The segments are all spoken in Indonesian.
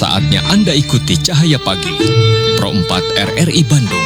Saatnya Anda ikuti Cahaya Pagi, Pro 4 RRI Bandung.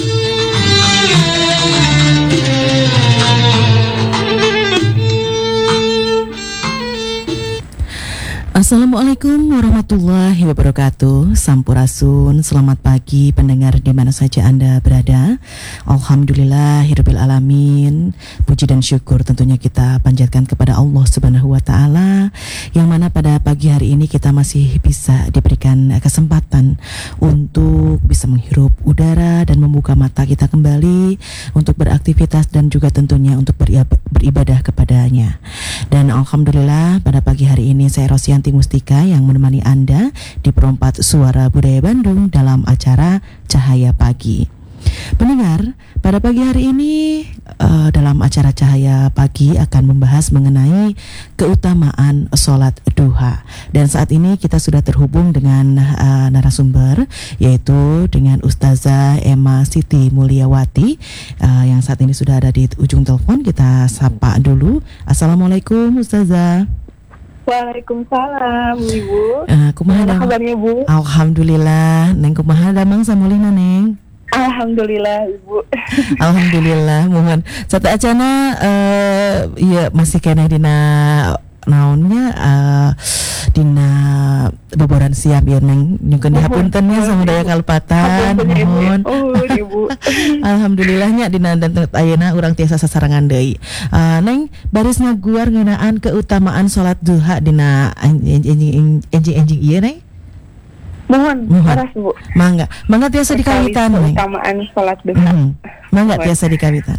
Assalamualaikum warahmatullahi wabarakatuh. Sampurasun, selamat pagi pendengar di mana saja Anda berada. Alhamdulillahirabbil alamin. Puji dan syukur tentunya kita panjatkan kepada Allah Subhanahu wa taala, yang mana pada pagi hari ini kita masih bisa diberikan kesempatan untuk bisa menghirup udara dan membuka mata kita kembali untuk beraktivitas dan juga tentunya untuk beribadah kepadanya. Dan alhamdulillah pada pagi hari ini saya Rosianti Mustika yang menemani Anda di Pro 4 Suara Budaya Bandung dalam acara Cahaya Pagi. Pendengar, pada pagi hari ini dalam acara Cahaya Pagi akan membahas mengenai keutamaan sholat duha. Dan saat ini kita sudah terhubung dengan narasumber, yaitu dengan Ustazah Emma Siti Mulyawati yang saat ini sudah ada di ujung telepon. Kita sapa dulu. Assalamualaikum Ustazah. Waalaikumsalam, Ibu. Kumaha kabarnya, Bu? Alhamdulillah. Neng kumaha damang samulina, Neng? Alhamdulillah, Ibu. Alhamdulillah. Mohon satu acana iya masih kena dina naonnya dina boboran siap ya Neng. Nyungkeun dihapuntennya sama daya kalpatan. Mohon. Ibu. Alhamdulillahnya dina dan ayeuna urang tiasa sasarangan deui. Neng baris ngaguar ngeunaan keutamaan salat duha dina enjing ieu Neng. Mohon. Paras, Bu. Mangga tiasa dikawitan Neng. Keutamaan salat duha. Mangga tiasa dikawitan.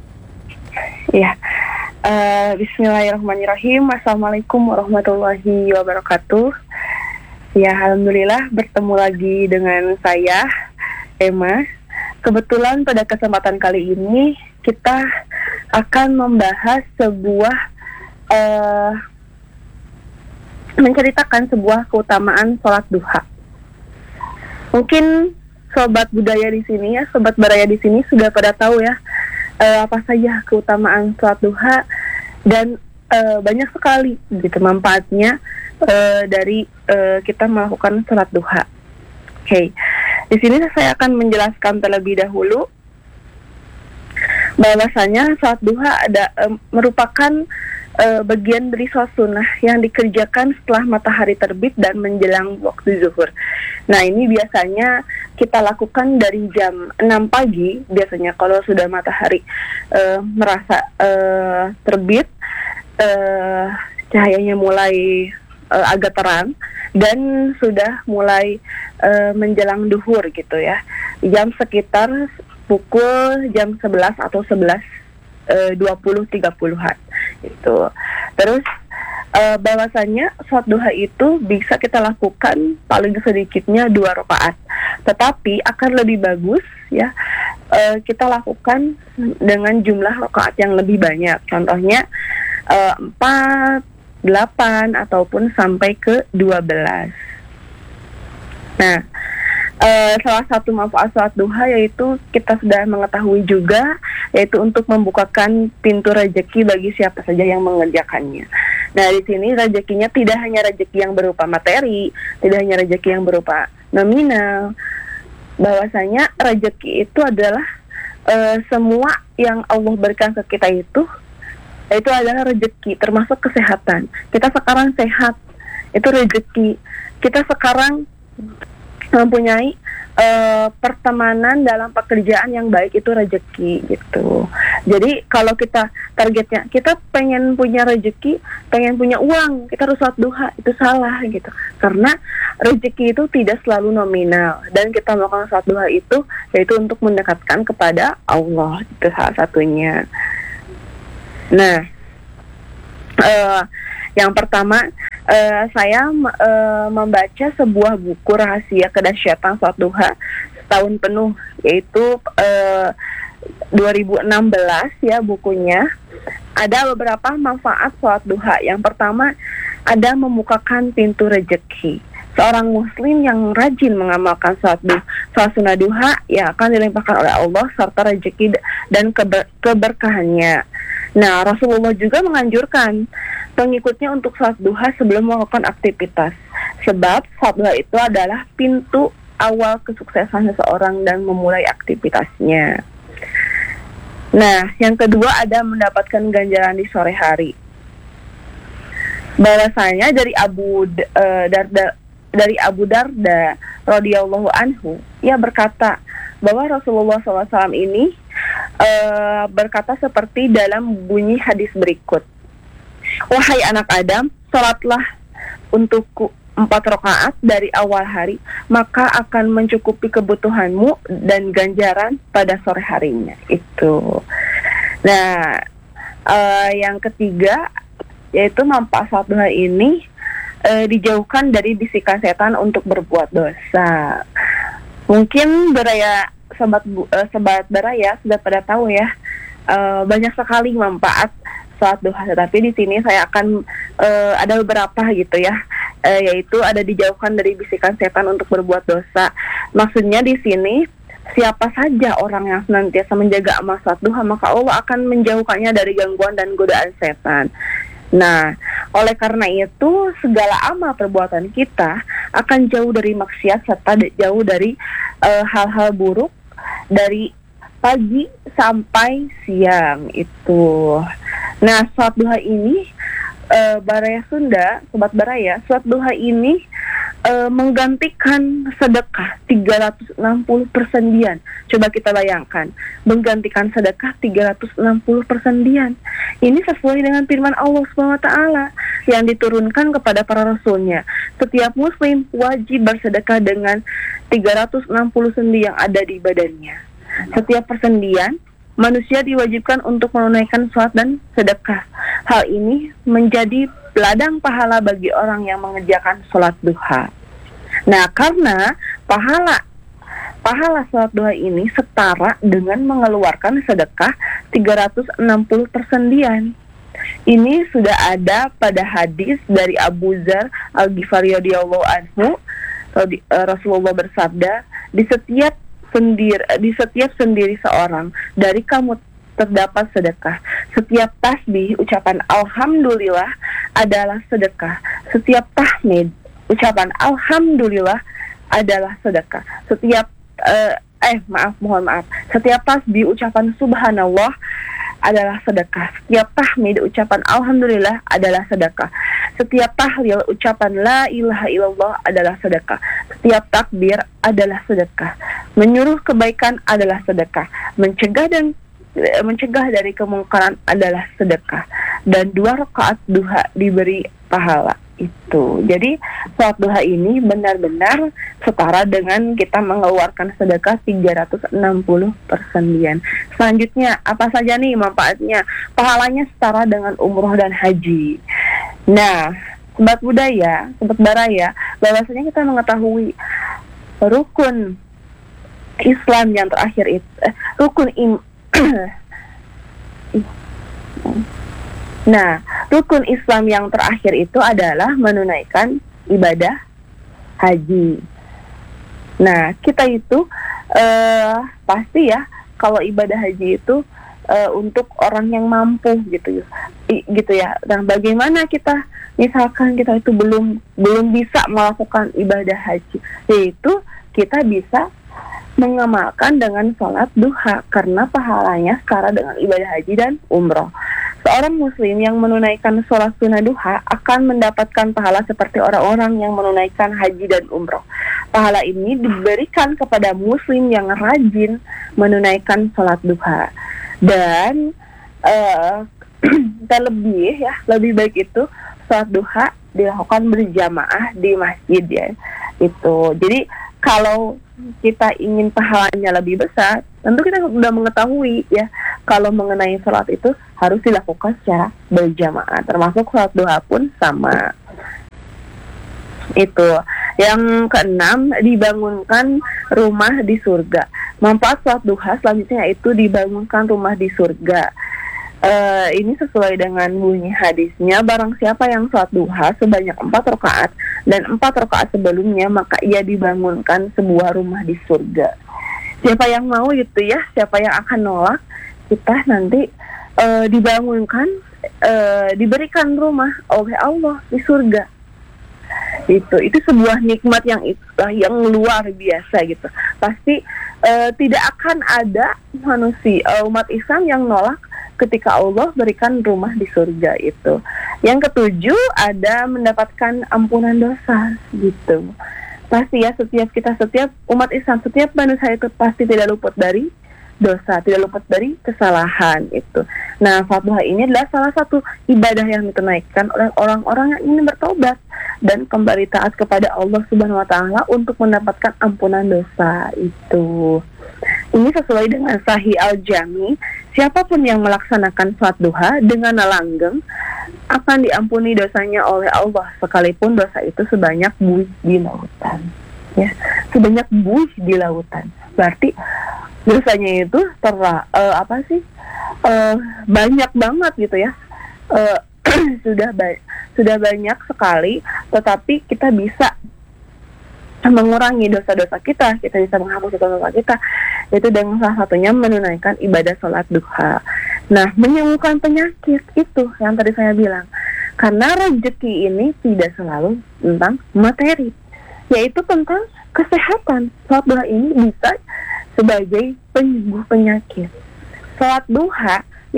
Iya. Bismillahirrahmanirrahim. Assalamualaikum warahmatullahi wabarakatuh. Ya, alhamdulillah bertemu lagi dengan saya, Emma. Kebetulan pada kesempatan kali ini kita akan membahas menceritakan sebuah keutamaan sholat duha. Mungkin sobat budaya di sini ya, sobat baraya di sini sudah pada tahu ya apa saja keutamaan sholat duha, dan banyak sekali gitu manfaatnya dari kita melakukan sholat duha. Oke. Di sini saya akan menjelaskan terlebih dahulu bahwasanya sholat duha merupakan bagian dari sholat sunnah yang dikerjakan setelah matahari terbit dan menjelang waktu zuhur. Nah, ini biasanya kita lakukan dari jam 6 pagi, biasanya kalau sudah matahari merasa terbit, cahayanya mulai agak terang dan sudah mulai menjelang duhur gitu ya. Jam sekitar pukul jam 11 atau 11:20-30-an gitu. Terus bahwasanya sholat duha itu bisa kita lakukan paling sedikitnya 2 rakaat. Tetapi akan lebih bagus ya kita lakukan dengan jumlah rakaat yang lebih banyak. Contohnya 4, 8 ataupun sampai ke 12. Nah, salah satu manfaat sholat duha yaitu kita sudah mengetahui juga, yaitu untuk membukakan pintu rezeki bagi siapa saja yang mengerjakannya. Nah, di sini rezekinya tidak hanya rezeki yang berupa materi, tidak hanya rezeki yang berupa nominal. Bahwasanya rezeki itu adalah semua yang Allah berikan ke kita itu adalah rezeki, termasuk kesehatan. Kita sekarang sehat, itu rezeki. Kita sekarang mempunyai pertemanan dalam pekerjaan yang baik, itu rezeki gitu. Jadi kalau kita targetnya kita pengen punya rezeki, pengen punya uang, kita harus sholat duha, itu salah gitu. Karena rezeki itu tidak selalu nominal, dan kita melakukan sholat duha itu yaitu untuk mendekatkan kepada Allah, itu salah satunya. Nah, yang pertama saya membaca sebuah buku rahasia kedahsyatan sholat duha setahun penuh, yaitu 2016 ya bukunya. Ada beberapa manfaat sholat duha. Yang pertama, ada membukakan pintu rezeki. Seorang muslim yang rajin mengamalkan sholat sunnah duha ya akan dilimpahkan oleh Allah serta rezeki dan keberkahannya. Nah, Rasulullah juga menganjurkan pengikutnya untuk sholat duha sebelum melakukan aktivitas, Sebab salat duha itu adalah pintu awal kesuksesan seseorang dan memulai aktivitasnya. Nah, yang kedua ada mendapatkan ganjaran di sore hari. Bahwasanya dari Abu Darda radhiyallahu anhu, ia berkata bahwa Rasulullah SAW ini berkata seperti dalam bunyi hadis berikut. Wahai anak Adam, salatlah untukku 4 rakaat dari awal hari, maka akan mencukupi kebutuhanmu dan ganjaran pada sore harinya. Itu. Nah, yang ketiga yaitu manfaat salat duha ini dijauhkan dari bisikan setan untuk berbuat dosa. Mungkin sobat Baraya sudah pada tahu ya, banyak sekali manfaat salat duha, tetapi di sini saya akan ada beberapa gitu ya, yaitu ada dijauhkan dari bisikan setan untuk berbuat dosa. Maksudnya di sini siapa saja orang yang senantiasa menjaga amal salat duha, maka Allah akan menjauhkannya dari gangguan dan godaan setan. Nah, oleh karena itu segala amal perbuatan kita akan jauh dari maksiat serta jauh dari hal-hal buruk dari pagi sampai siang itu. Nah, salat duha ini Baraya Sunda, Sobat Baraya, salat duha ini menggantikan sedekah 360 persendian. Coba kita bayangkan, menggantikan sedekah 360 persendian. Ini sesuai dengan firman Allah SWT yang diturunkan kepada para rasulnya. Setiap muslim wajib bersedekah dengan 360 sendi yang ada di badannya. Setiap persendian, manusia diwajibkan untuk menunaikan salat dan sedekah. Hal ini menjadi ladang pahala bagi orang yang mengerjakan salat duha. Nah, karena pahala salat duha ini setara dengan mengeluarkan sedekah 360 persendian. Ini sudah ada pada hadis dari Abu Dzar Al-Ghifari radhiyallahu anhu. Rasulullah bersabda, di setiap sendiri seorang dari kamu terdapat sedekah. Setiap tasbih ucapan alhamdulillah adalah sedekah. Setiap tahmid ucapan alhamdulillah adalah sedekah. Setiap tasbih ucapan subhanallah adalah sedekah. Setiap tahmid ucapan alhamdulillah adalah sedekah. Setiap tahlil ucapan la ilaha illallah adalah sedekah. Setiap takbir adalah sedekah. Menyuruh kebaikan adalah sedekah. Mencegah dari kemungkaran adalah sedekah. Dan 2 rakaat duha diberi pahala. Itu. Jadi salat duha ini benar-benar setara dengan kita mengeluarkan sedekah 360 persendian. Selanjutnya, apa saja nih manfaatnya? Pahalanya setara dengan umroh dan haji. Nah, Sobat Budaya, Sobat Baraya, bahwasanya kita mengetahui rukun Islam yang terakhir itu, Nah, rukun Islam yang terakhir itu adalah menunaikan ibadah haji. Nah, kita itu pasti ya, kalau ibadah haji itu untuk orang yang mampu gitu ya. Nah, bagaimana kita, misalkan kita itu belum bisa melakukan ibadah haji, yaitu kita bisa mengamalkan dengan sholat duha karena pahalanya setara dengan ibadah haji dan umroh. Seorang muslim yang menunaikan sholat sunnah duha akan mendapatkan pahala seperti orang-orang yang menunaikan haji dan umroh. Pahala ini diberikan kepada muslim yang rajin menunaikan sholat duha. Dan lebih baik itu sholat duha dilakukan berjamaah di masjid ya. Itu. Jadi kalau kita ingin pahalanya lebih besar, tentu kita sudah mengetahui ya, kalau mengenai sholat itu harus dilakukan secara berjamaah, termasuk sholat duha pun sama. Itu. Yang keenam, dibangunkan rumah di surga. Manfaat sholat duha selanjutnya itu dibangunkan rumah di surga. Ini sesuai dengan bunyi hadisnya, barang siapa yang sholat duha sebanyak 4 rakaat dan 4 rakaat sebelumnya, maka ia dibangunkan sebuah rumah di surga. Siapa yang mau gitu ya, siapa yang akan nolak, kita nanti diberikan rumah oleh Allah di surga. Itu sebuah nikmat yang luar biasa gitu. Pasti tidak akan ada manusia umat Islam yang nolak ketika Allah berikan rumah di surga itu. Yang ketujuh ada mendapatkan ampunan dosa gitu. Pasti ya setiap umat Islam, setiap manusia itu pasti tidak luput dari dosa, tidak luput dari kesalahan itu. Nah, salat duha ini adalah salah satu ibadah yang ditunaikan oleh orang-orang yang ingin bertobat dan kembali taat kepada Allah Subhanahu wa taala untuk mendapatkan ampunan dosa itu. Ini sesuai dengan Sahih Al-Jami, siapapun yang melaksanakan salat duha dengan langgeng akan diampuni dosanya oleh Allah sekalipun dosa itu sebanyak buih di lautan. Ya, sebanyak buih di lautan. Berarti dosanya itu banyak banget gitu ya. Sudah banyak sekali, tetapi kita bisa mengurangi dosa-dosa kita bisa menghapus dosa-dosa kita, yaitu dengan salah satunya menunaikan ibadah sholat duha. Nah, menyembuhkan penyakit itu yang tadi saya bilang, karena rezeki ini tidak selalu tentang materi, yaitu tentang kesehatan. Sholat duha ini bisa sebagai penyembuh penyakit. Sholat duha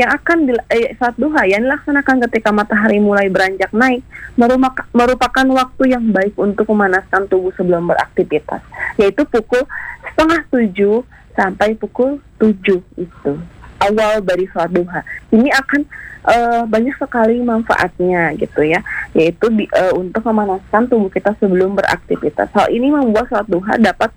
yang dilaksanakan ketika matahari mulai beranjak naik merupakan waktu yang baik untuk memanaskan tubuh sebelum beraktivitas, yaitu pukul 6:30 sampai pukul 7 itu awal dari sholat duha. Ini akan banyak sekali manfaatnya gitu ya, yaitu untuk memanaskan tubuh kita sebelum beraktivitas. Hal ini membuat sholat duha dapat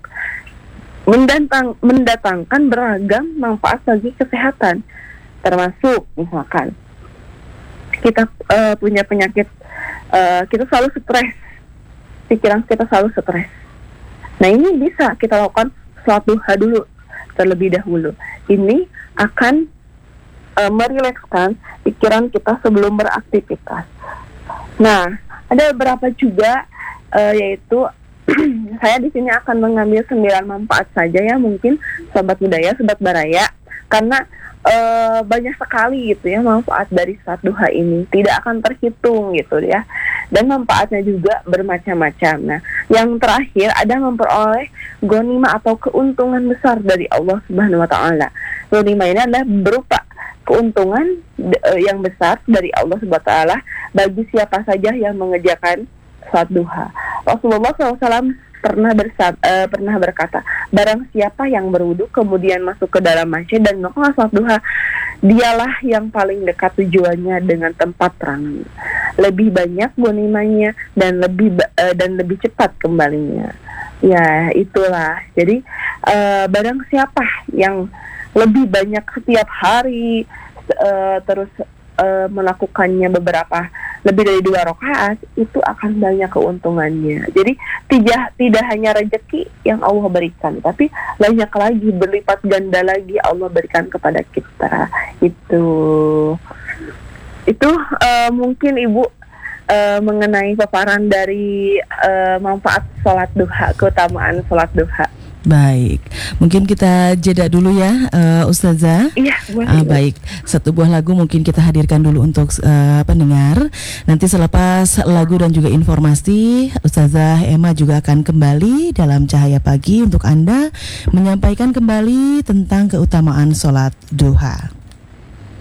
mendatangkan beragam manfaat bagi kesehatan, termasuk misalkan kita punya penyakit, kita selalu stres, pikiran kita selalu stres. Nah, ini bisa kita lakukan sholat duha dulu terlebih dahulu. Ini akan merilekskan pikiran kita sebelum beraktivitas. Nah, ada beberapa juga yaitu saya di sini akan mengambil 9 manfaat saja ya, mungkin sobat budaya, sobat baraya, karena banyak sekali gitu ya manfaat dari salat duha ini, tidak akan terhitung gitu ya, dan manfaatnya juga bermacam-macam. Nah, yang terakhir ada memperoleh ghanimah atau keuntungan besar dari Allah Subhanahu wa taala. Ghanimah ini adalah berupa keuntungan yang besar dari Allah Subhanahu wa taala bagi siapa saja yang mengerjakan salat duha. Rasulullah SAW pernah berkata, barang siapa yang berwudu kemudian masuk ke dalam masjid dan melakukan salat duha, dialah yang paling dekat tujuannya dengan tempat terang, lebih banyak ghanimahnya dan lebih cepat kembalinya. Ya, itulah. Jadi barang siapa yang lebih banyak setiap hari terus melakukannya lebih dari 2 rakaat, itu akan banyak keuntungannya. Jadi tidak hanya rezeki yang Allah berikan, tapi banyak lagi, berlipat ganda lagi Allah berikan kepada kita. Itu mungkin Ibu mengenai paparan dari manfaat sholat duha, keutamaan sholat duha. Baik, mungkin kita jeda dulu ya, Ustazah. Iya, boleh. Baik, satu buah lagu mungkin kita hadirkan dulu untuk pendengar. Nanti selepas lagu dan juga informasi, Ustazah Emma juga akan kembali dalam Cahaya Pagi untuk Anda menyampaikan kembali tentang keutamaan sholat duha.